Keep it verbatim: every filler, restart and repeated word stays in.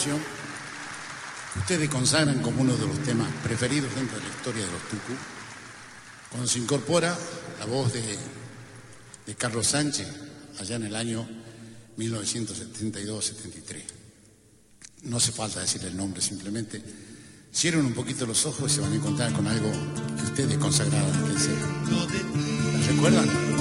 canción que ustedes consagran como uno de los temas preferidos dentro de la historia de los Tucu, cuando se incorpora la voz de, de Carlos Sánchez allá en el año mil novecientos setenta y dos setenta y tres. No hace falta decir el nombre, simplemente cierren un poquito los ojos y se van a encontrar con algo que ustedes consagraron. ¿La recuerdan?